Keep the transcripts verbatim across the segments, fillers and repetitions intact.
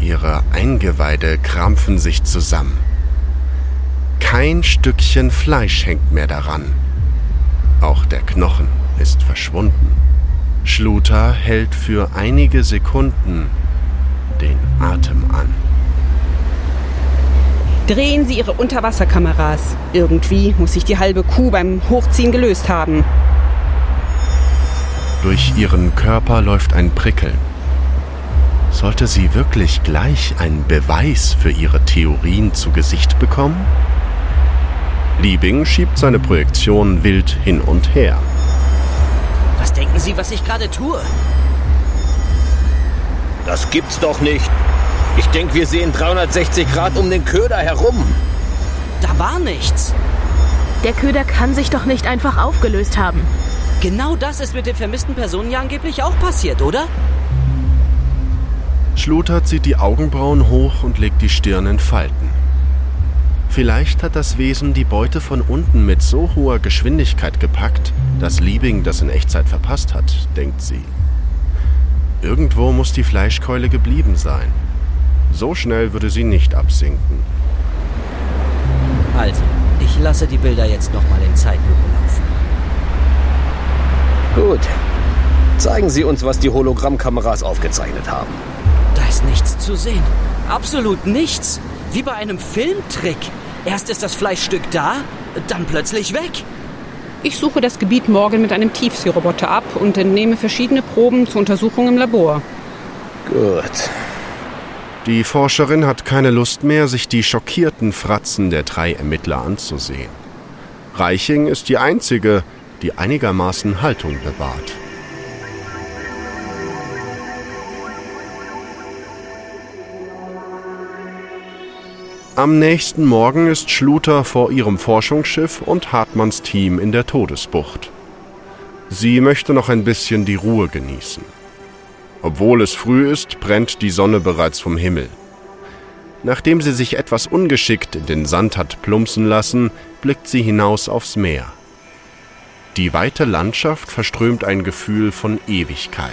Ihre Eingeweide krampfen sich zusammen. Kein Stückchen Fleisch hängt mehr daran. Auch der Knochen ist verschwunden. Schluter hält für einige Sekunden den Atem an. Drehen Sie Ihre Unterwasserkameras. Irgendwie muss sich die halbe Kuh beim Hochziehen gelöst haben. Durch ihren Körper läuft ein Prickeln. Sollte sie wirklich gleich einen Beweis für ihre Theorien zu Gesicht bekommen? Liebing schiebt seine Projektion wild hin und her. Was denken Sie, was ich gerade tue? Das gibt's doch nicht. Ich denke, wir sehen dreihundertsechzig Grad um den Köder herum. Da war nichts. Der Köder kann sich doch nicht einfach aufgelöst haben. Genau das ist mit den vermissten Personen ja angeblich auch passiert, oder? Schluter zieht die Augenbrauen hoch und legt die Stirn in Falten. Vielleicht hat das Wesen die Beute von unten mit so hoher Geschwindigkeit gepackt, dass Liebing das in Echtzeit verpasst hat, denkt sie. Irgendwo muss die Fleischkeule geblieben sein. So schnell würde sie nicht absinken. Also, ich lasse die Bilder jetzt nochmal in Zeitlupe laufen. Gut. Zeigen Sie uns, was die Hologrammkameras aufgezeichnet haben. Da ist nichts zu sehen. Absolut nichts. Wie bei einem Filmtrick. Erst ist das Fleischstück da, dann plötzlich weg. Ich suche das Gebiet morgen mit einem Tiefseeroboter ab und entnehme verschiedene Proben zur Untersuchung im Labor. Gut. Die Forscherin hat keine Lust mehr, sich die schockierten Fratzen der drei Ermittler anzusehen. Reiching ist die einzige, die einigermaßen Haltung bewahrt. Am nächsten Morgen ist Schluter vor ihrem Forschungsschiff und Hartmanns Team in der Todesbucht. Sie möchte noch ein bisschen die Ruhe genießen. Obwohl es früh ist, brennt die Sonne bereits vom Himmel. Nachdem sie sich etwas ungeschickt in den Sand hat plumpsen lassen, blickt sie hinaus aufs Meer. Die weite Landschaft verströmt ein Gefühl von Ewigkeit.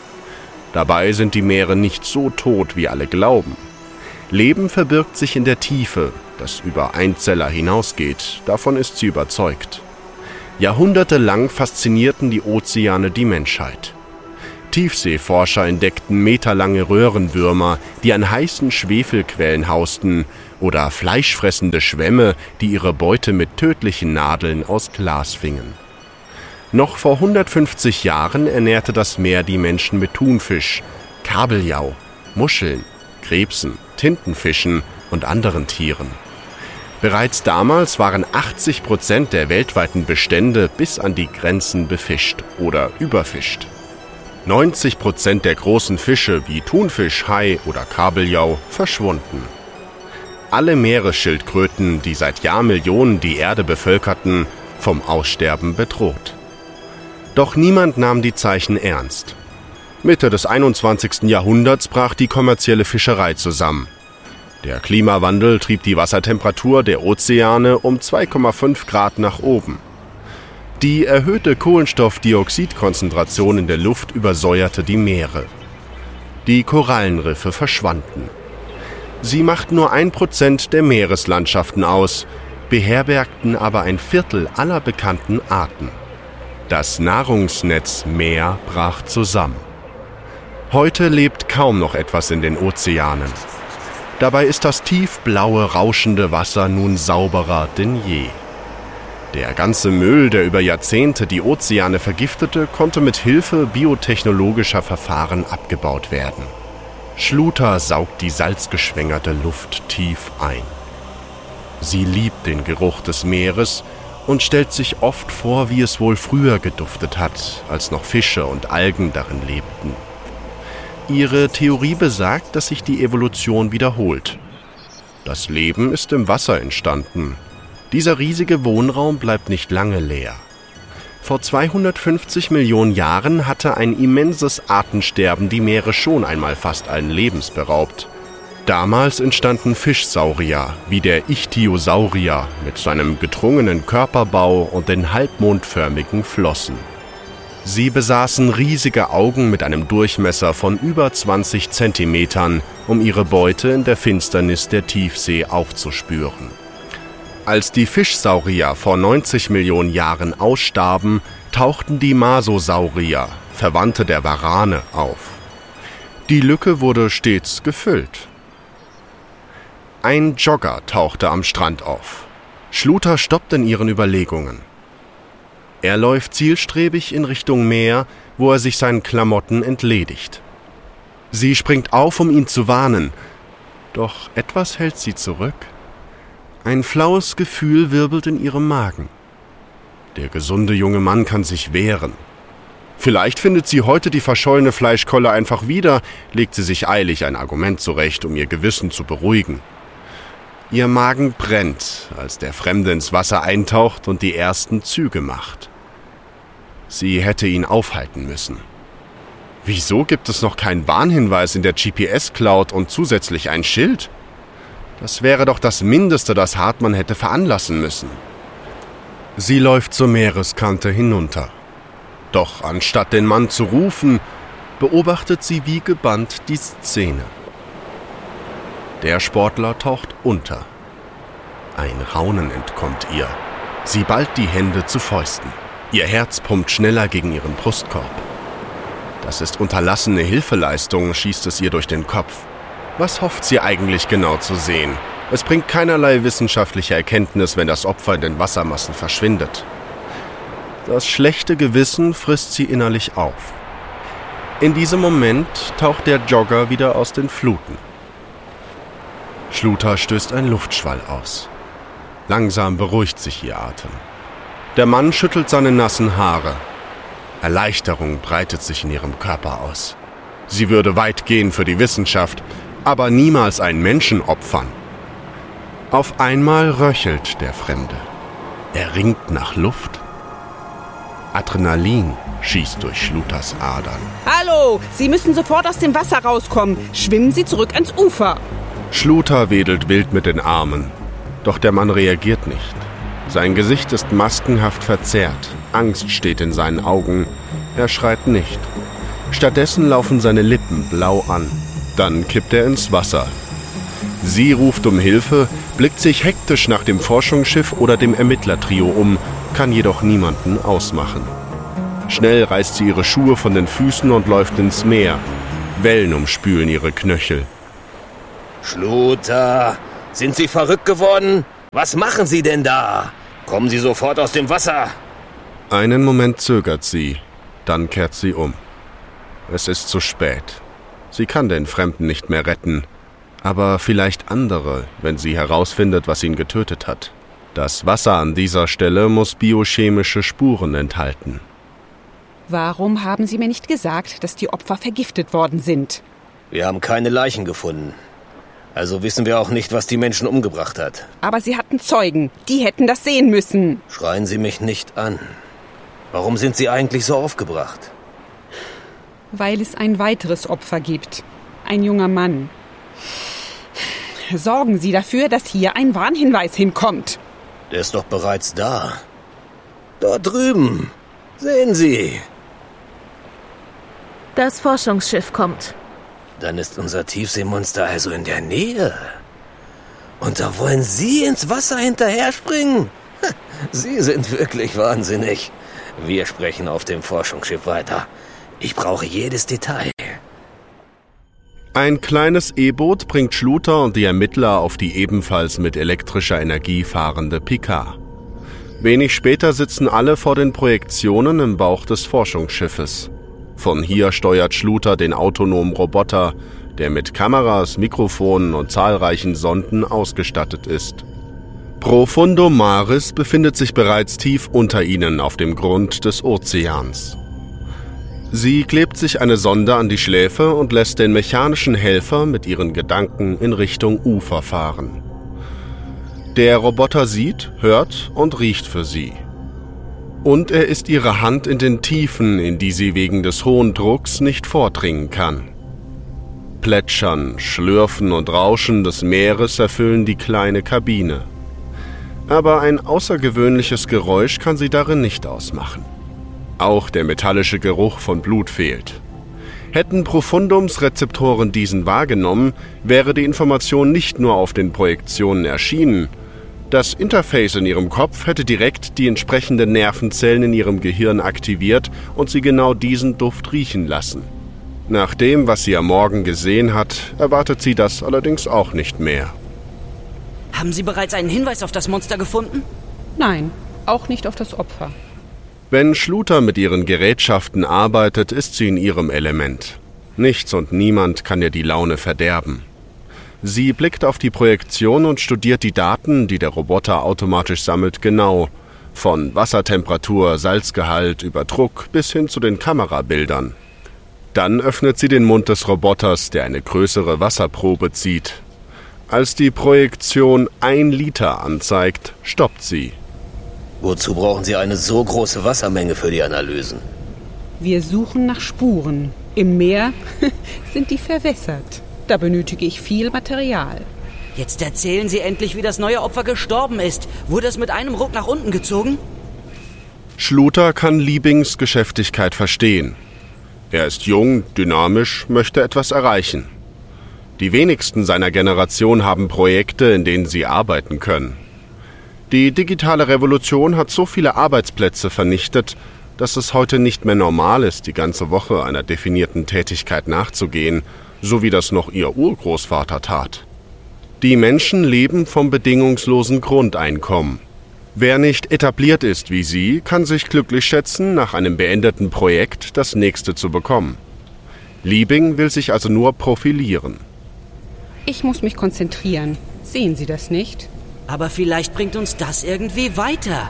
Dabei sind die Meere nicht so tot, wie alle glauben. Leben verbirgt sich in der Tiefe, das über Einzeller hinausgeht, davon ist sie überzeugt. Jahrhundertelang faszinierten die Ozeane die Menschheit. Tiefseeforscher entdeckten meterlange Röhrenwürmer, die an heißen Schwefelquellen hausten, oder fleischfressende Schwämme, die ihre Beute mit tödlichen Nadeln aus Glas fingen. Noch vor hundertfünfzig Jahren ernährte das Meer die Menschen mit Thunfisch, Kabeljau, Muscheln, Krebsen, Tintenfischen und anderen Tieren. Bereits damals waren achtzig Prozent der weltweiten Bestände bis an die Grenzen befischt oder überfischt. neunzig Prozent der großen Fische wie Thunfisch, Hai oder Kabeljau verschwunden. Alle Meeresschildkröten, die seit Jahrmillionen die Erde bevölkerten, vom Aussterben bedroht. Doch niemand nahm die Zeichen ernst. Mitte des einundzwanzigsten Jahrhunderts brach die kommerzielle Fischerei zusammen. Der Klimawandel trieb die Wassertemperatur der Ozeane um zwei Komma fünf Grad nach oben. Die erhöhte Kohlenstoffdioxidkonzentration in der Luft übersäuerte die Meere. Die Korallenriffe verschwanden. Sie machten nur ein Prozent der Meereslandschaften aus, beherbergten aber ein Viertel aller bekannten Arten. Das Nahrungsnetz Meer brach zusammen. Heute lebt kaum noch etwas in den Ozeanen. Dabei ist das tiefblaue, rauschende Wasser nun sauberer denn je. Der ganze Müll, der über Jahrzehnte die Ozeane vergiftete, konnte mit Hilfe biotechnologischer Verfahren abgebaut werden. Schluter saugt die salzgeschwängerte Luft tief ein. Sie liebt den Geruch des Meeres und stellt sich oft vor, wie es wohl früher geduftet hat, als noch Fische und Algen darin lebten. Ihre Theorie besagt, dass sich die Evolution wiederholt. Das Leben ist im Wasser entstanden. Dieser riesige Wohnraum bleibt nicht lange leer. Vor zweihundertfünfzig Millionen Jahren hatte ein immenses Artensterben die Meere schon einmal fast allen Lebens beraubt. Damals entstanden Fischsaurier, wie der Ichthyosaurier mit seinem gedrungenen Körperbau und den halbmondförmigen Flossen. Sie besaßen riesige Augen mit einem Durchmesser von über zwanzig Zentimetern, um ihre Beute in der Finsternis der Tiefsee aufzuspüren. Als die Fischsaurier vor neunzig Millionen Jahren ausstarben, tauchten die Masosaurier, Verwandte der Warane, auf. Die Lücke wurde stets gefüllt. Ein Jogger tauchte am Strand auf. Schluter stoppt in ihren Überlegungen. Er läuft zielstrebig in Richtung Meer, wo er sich seinen Klamotten entledigt. Sie springt auf, um ihn zu warnen. Doch etwas hält sie zurück. Ein flaues Gefühl wirbelt in ihrem Magen. Der gesunde junge Mann kann sich wehren. Vielleicht findet sie heute die verschollene Fleischkolle einfach wieder, legt sie sich eilig ein Argument zurecht, um ihr Gewissen zu beruhigen. Ihr Magen brennt, als der Fremde ins Wasser eintaucht und die ersten Züge macht. Sie hätte ihn aufhalten müssen. Wieso gibt es noch keinen Warnhinweis in der G P S-Cloud und zusätzlich ein Schild? Das wäre doch das Mindeste, das Hartmann hätte veranlassen müssen. Sie läuft zur Meereskante hinunter. Doch anstatt den Mann zu rufen, beobachtet sie wie gebannt die Szene. Der Sportler taucht unter. Ein Raunen entkommt ihr. Sie ballt die Hände zu Fäusten. Ihr Herz pumpt schneller gegen ihren Brustkorb. Das ist unterlassene Hilfeleistung, schießt es ihr durch den Kopf. Was hofft sie eigentlich genau zu sehen? Es bringt keinerlei wissenschaftliche Erkenntnis, wenn das Opfer in den Wassermassen verschwindet. Das schlechte Gewissen frisst sie innerlich auf. In diesem Moment taucht der Jogger wieder aus den Fluten. Schluter stößt ein Luftschwall aus. Langsam beruhigt sich ihr Atem. Der Mann schüttelt seine nassen Haare. Erleichterung breitet sich in ihrem Körper aus. Sie würde weit gehen für die Wissenschaft, aber niemals einen Menschen opfern. Auf einmal röchelt der Fremde. Er ringt nach Luft. Adrenalin schießt durch Schluters Adern. Hallo, Sie müssen sofort aus dem Wasser rauskommen. Schwimmen Sie zurück ans Ufer. Schluter wedelt wild mit den Armen. Doch der Mann reagiert nicht. Sein Gesicht ist maskenhaft verzerrt. Angst steht in seinen Augen. Er schreit nicht. Stattdessen laufen seine Lippen blau an. Dann kippt er ins Wasser. Sie ruft um Hilfe, blickt sich hektisch nach dem Forschungsschiff oder dem Ermittlertrio um, kann jedoch niemanden ausmachen. Schnell reißt sie ihre Schuhe von den Füßen und läuft ins Meer. Wellen umspülen ihre Knöchel. Schluter, sind Sie verrückt geworden? Was machen Sie denn da? Kommen Sie sofort aus dem Wasser. Einen Moment zögert sie, dann kehrt sie um. Es ist zu spät. Sie kann den Fremden nicht mehr retten, aber vielleicht andere, wenn sie herausfindet, was ihn getötet hat. Das Wasser an dieser Stelle muss biochemische Spuren enthalten. Warum haben Sie mir nicht gesagt, dass die Opfer vergiftet worden sind? Wir haben keine Leichen gefunden. Also wissen wir auch nicht, was die Menschen umgebracht hat. Aber Sie hatten Zeugen. Die hätten das sehen müssen. Schreien Sie mich nicht an. Warum sind Sie eigentlich so aufgebracht? Weil es ein weiteres Opfer gibt. Ein junger Mann. Sorgen Sie dafür, dass hier ein Warnhinweis hinkommt. Der ist doch bereits da. Dort drüben. Sehen Sie. Das Forschungsschiff kommt. Dann ist unser Tiefseemonster also in der Nähe. Und da wollen Sie ins Wasser hinterher springen? Sie sind wirklich wahnsinnig. Wir sprechen auf dem Forschungsschiff weiter. Ich brauche jedes Detail. Ein kleines E-Boot bringt Schluter und die Ermittler auf die ebenfalls mit elektrischer Energie fahrende Picard. Wenig später sitzen alle vor den Projektionen im Bauch des Forschungsschiffes. Von hier steuert Schluter den autonomen Roboter, der mit Kameras, Mikrofonen und zahlreichen Sonden ausgestattet ist. Profundo Maris befindet sich bereits tief unter ihnen auf dem Grund des Ozeans. Sie klebt sich eine Sonde an die Schläfe und lässt den mechanischen Helfer mit ihren Gedanken in Richtung Ufer fahren. Der Roboter sieht, hört und riecht für sie. Und er ist ihre Hand in den Tiefen, in die sie wegen des hohen Drucks nicht vordringen kann. Plätschern, Schlürfen und Rauschen des Meeres erfüllen die kleine Kabine. Aber ein außergewöhnliches Geräusch kann sie darin nicht ausmachen. Auch der metallische Geruch von Blut fehlt. Hätten Profundums Rezeptoren diesen wahrgenommen, wäre die Information nicht nur auf den Projektionen erschienen. Das Interface in ihrem Kopf hätte direkt die entsprechenden Nervenzellen in ihrem Gehirn aktiviert und sie genau diesen Duft riechen lassen. Nach dem, was sie am Morgen gesehen hat, erwartet sie das allerdings auch nicht mehr. Haben Sie bereits einen Hinweis auf das Monster gefunden? Nein, auch nicht auf das Opfer. Wenn Schluter mit ihren Gerätschaften arbeitet, ist sie in ihrem Element. Nichts und niemand kann ihr die Laune verderben. Sie blickt auf die Projektion und studiert die Daten, die der Roboter automatisch sammelt, genau. Von Wassertemperatur, Salzgehalt über Druck bis hin zu den Kamerabildern. Dann öffnet sie den Mund des Roboters, der eine größere Wasserprobe zieht. Als die Projektion ein Liter anzeigt, stoppt sie. Wozu brauchen Sie eine so große Wassermenge für die Analysen? Wir suchen nach Spuren. Im Meer sind die verwässert. Da benötige ich viel Material. Jetzt erzählen Sie endlich, wie das neue Opfer gestorben ist. Wurde es mit einem Ruck nach unten gezogen? Schluter kann Liebings Geschäftigkeit verstehen. Er ist jung, dynamisch, möchte etwas erreichen. Die wenigsten seiner Generation haben Projekte, in denen sie arbeiten können. Die digitale Revolution hat so viele Arbeitsplätze vernichtet, dass es heute nicht mehr normal ist, die ganze Woche einer definierten Tätigkeit nachzugehen, so wie das noch ihr Urgroßvater tat. Die Menschen leben vom bedingungslosen Grundeinkommen. Wer nicht etabliert ist wie sie, kann sich glücklich schätzen, nach einem beendeten Projekt das nächste zu bekommen. Liebing will sich also nur profilieren. Ich muss mich konzentrieren. Sehen Sie das nicht? Aber vielleicht bringt uns das irgendwie weiter.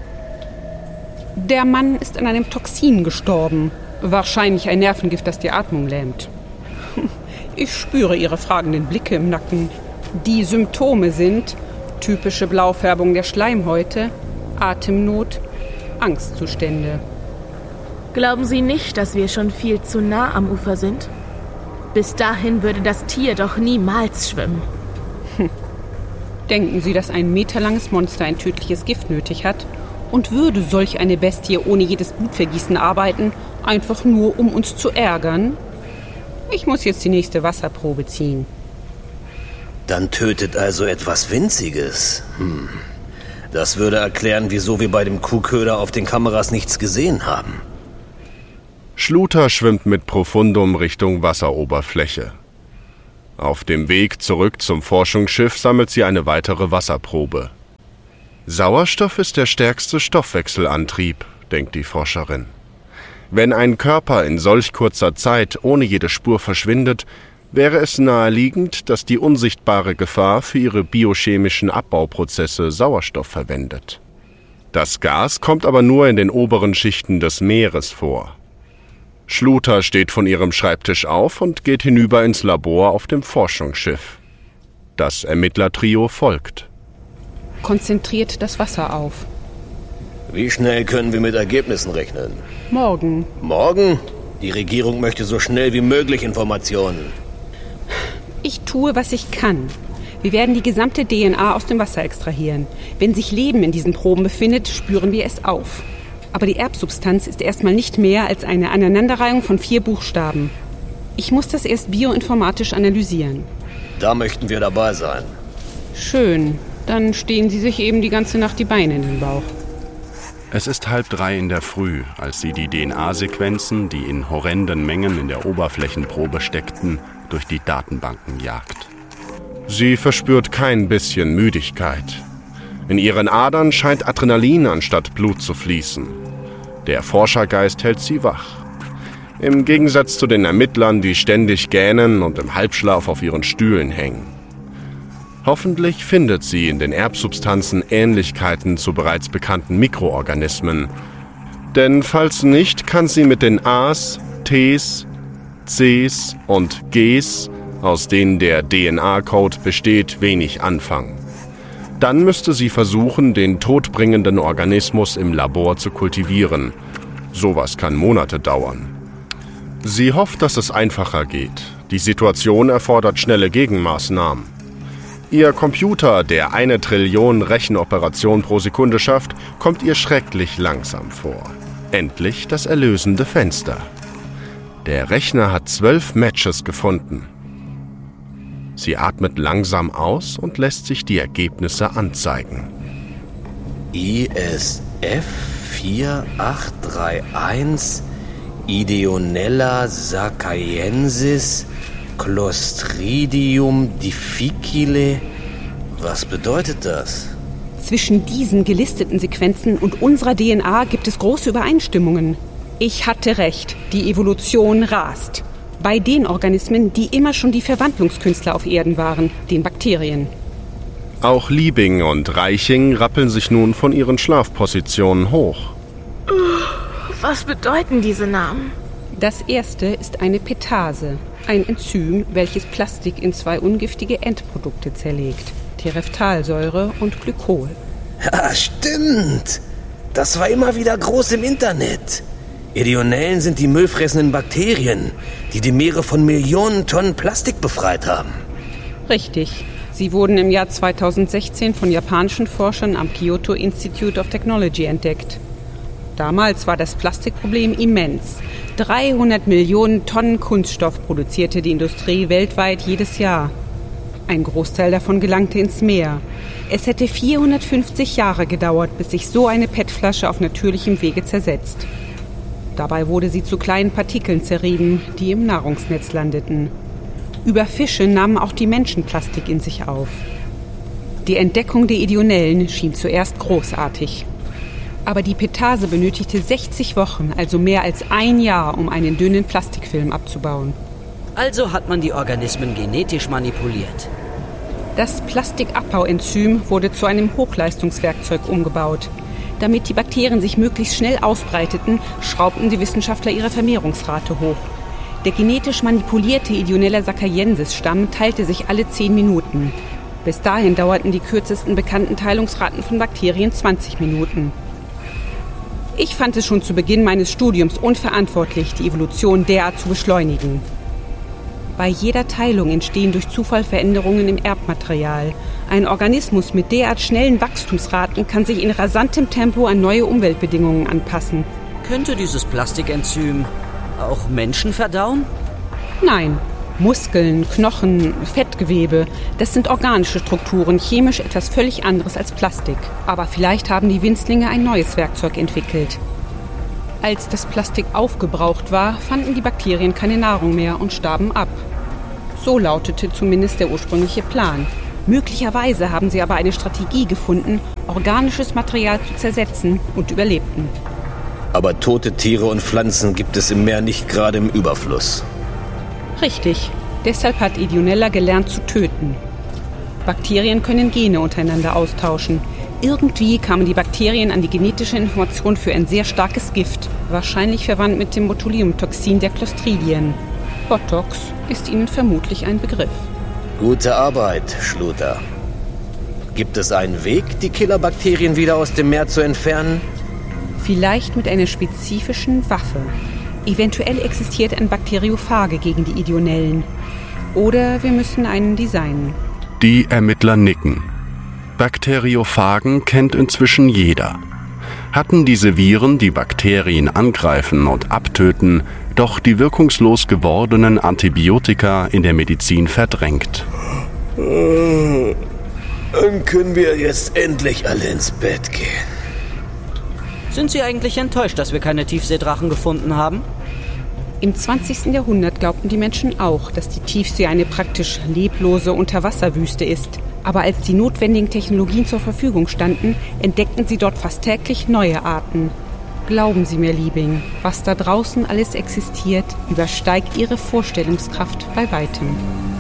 Der Mann ist an einem Toxin gestorben. Wahrscheinlich ein Nervengift, das die Atmung lähmt. Ich spüre Ihre fragenden Blicke im Nacken. Die Symptome sind typische Blaufärbung der Schleimhäute, Atemnot, Angstzustände. Glauben Sie nicht, dass wir schon viel zu nah am Ufer sind? Bis dahin würde das Tier doch niemals schwimmen. Hm. Denken Sie, dass ein meterlanges Monster ein tödliches Gift nötig hat? Und würde solch eine Bestie ohne jedes Blutvergießen arbeiten, einfach nur um uns zu ärgern? Ich muss jetzt die nächste Wasserprobe ziehen. Dann tötet also etwas Winziges. Hm. Das würde erklären, wieso wir bei dem Kuhköder auf den Kameras nichts gesehen haben. Schluter schwimmt mit Profundum Richtung Wasseroberfläche. Auf dem Weg zurück zum Forschungsschiff sammelt sie eine weitere Wasserprobe. Sauerstoff ist der stärkste Stoffwechselantrieb, denkt die Forscherin. Wenn ein Körper in solch kurzer Zeit ohne jede Spur verschwindet, wäre es naheliegend, dass die unsichtbare Gefahr für ihre biochemischen Abbauprozesse Sauerstoff verwendet. Das Gas kommt aber nur in den oberen Schichten des Meeres vor. Schluter steht von ihrem Schreibtisch auf und geht hinüber ins Labor auf dem Forschungsschiff. Das Ermittlertrio folgt. Konzentriert das Wasser auf. Wie schnell können wir mit Ergebnissen rechnen? Morgen. Morgen? Die Regierung möchte so schnell wie möglich Informationen. Ich tue, was ich kann. Wir werden die gesamte D N A aus dem Wasser extrahieren. Wenn sich Leben in diesen Proben befindet, spüren wir es auf. Aber die Erbsubstanz ist erstmal nicht mehr als eine Aneinanderreihung von vier Buchstaben. Ich muss das erst bioinformatisch analysieren. Da möchten wir dabei sein. Schön. Dann stehen Sie sich eben die ganze Nacht die Beine in den Bauch. Es ist halb drei in der Früh, als sie die D N A-Sequenzen, die in horrenden Mengen in der Oberflächenprobe steckten, durch die Datenbanken jagt. Sie verspürt kein bisschen Müdigkeit. In ihren Adern scheint Adrenalin anstatt Blut zu fließen. Der Forschergeist hält sie wach. Im Gegensatz zu den Ermittlern, die ständig gähnen und im Halbschlaf auf ihren Stühlen hängen. Hoffentlich findet sie in den Erbsubstanzen Ähnlichkeiten zu bereits bekannten Mikroorganismen. Denn falls nicht, kann sie mit den A's, T's, C's und G's, aus denen der D N A-Code besteht, wenig anfangen. Dann müsste sie versuchen, den todbringenden Organismus im Labor zu kultivieren. Sowas kann Monate dauern. Sie hofft, dass es einfacher geht. Die Situation erfordert schnelle Gegenmaßnahmen. Ihr Computer, der eine Trillion Rechenoperationen pro Sekunde schafft, kommt ihr schrecklich langsam vor. Endlich das erlösende Fenster. Der Rechner hat zwölf Matches gefunden. Sie atmet langsam aus und lässt sich die Ergebnisse anzeigen. I S F vier acht drei eins Ideonella sacaiensis Clostridium difficile. Was bedeutet das? Zwischen diesen gelisteten Sequenzen und unserer D N A gibt es große Übereinstimmungen. Ich hatte recht, die Evolution rast. Bei den Organismen, die immer schon die Verwandlungskünstler auf Erden waren, den Bakterien. Auch Liebing und Reiching rappeln sich nun von ihren Schlafpositionen hoch. Was bedeuten diese Namen? Das erste ist eine Petase, ein Enzym, welches Plastik in zwei ungiftige Endprodukte zerlegt. Tereftalsäure und Glykol. Ja, stimmt. Das war immer wieder groß im Internet. Ideonellen sind die müllfressenden Bakterien, die die Meere von Millionen Tonnen Plastik befreit haben. Richtig. Sie wurden im Jahr zweitausendsechzehn von japanischen Forschern am Kyoto Institute of Technology entdeckt. Damals war das Plastikproblem immens. dreihundert Millionen Tonnen Kunststoff produzierte die Industrie weltweit jedes Jahr. Ein Großteil davon gelangte ins Meer. Es hätte vierhundertfünfzig Jahre gedauert, bis sich so eine P E T-Flasche auf natürlichem Wege zersetzt. Dabei wurde sie zu kleinen Partikeln zerrieben, die im Nahrungsnetz landeten. Über Fische nahmen auch die Menschen Plastik in sich auf. Die Entdeckung der Ideonellen schien zuerst großartig. Aber die Petase benötigte sechzig Wochen, also mehr als ein Jahr, um einen dünnen Plastikfilm abzubauen. Also hat man die Organismen genetisch manipuliert. Das Plastikabbauenzym wurde zu einem Hochleistungswerkzeug umgebaut. Damit die Bakterien sich möglichst schnell ausbreiteten, schraubten die Wissenschaftler ihre Vermehrungsrate hoch. Der genetisch manipulierte Ideonella sacaiensis-Stamm teilte sich alle zehn Minuten. Bis dahin dauerten die kürzesten bekannten Teilungsraten von Bakterien zwanzig Minuten. Ich fand es schon zu Beginn meines Studiums unverantwortlich, die Evolution derart zu beschleunigen. Bei jeder Teilung entstehen durch Zufall Veränderungen im Erbmaterial. Ein Organismus mit derart schnellen Wachstumsraten kann sich in rasantem Tempo an neue Umweltbedingungen anpassen. Könnte dieses Plastikenzym auch Menschen verdauen? Nein. Muskeln, Knochen, Fettgewebe, das sind organische Strukturen, chemisch etwas völlig anderes als Plastik. Aber vielleicht haben die Winzlinge ein neues Werkzeug entwickelt. Als das Plastik aufgebraucht war, fanden die Bakterien keine Nahrung mehr und starben ab. So lautete zumindest der ursprüngliche Plan. Möglicherweise haben sie aber eine Strategie gefunden, organisches Material zu zersetzen, und überlebten. Aber tote Tiere und Pflanzen gibt es im Meer nicht gerade im Überfluss. Richtig. Deshalb hat Ideonella gelernt zu töten. Bakterien können Gene untereinander austauschen. Irgendwie kamen die Bakterien an die genetische Information für ein sehr starkes Gift, wahrscheinlich verwandt mit dem Botulinumtoxin der Clostridien. Botox ist ihnen vermutlich ein Begriff. Gute Arbeit, Schluter. Gibt es einen Weg, die Killerbakterien wieder aus dem Meer zu entfernen? Vielleicht mit einer spezifischen Waffe. Eventuell existiert ein Bakteriophage gegen die Ideonellen. Oder wir müssen einen designen. Die Ermittler nicken. Bakteriophagen kennt inzwischen jeder. Hatten diese Viren, die Bakterien angreifen und abtöten, doch die wirkungslos gewordenen Antibiotika in der Medizin verdrängt. Dann können wir jetzt endlich alle ins Bett gehen. Sind Sie eigentlich enttäuscht, dass wir keine Tiefseedrachen gefunden haben? Im zwanzigsten Jahrhundert glaubten die Menschen auch, dass die Tiefsee eine praktisch leblose Unterwasserwüste ist. Aber als die notwendigen Technologien zur Verfügung standen, entdeckten sie dort fast täglich neue Arten. Glauben Sie mir, Liebing, was da draußen alles existiert, übersteigt Ihre Vorstellungskraft bei weitem.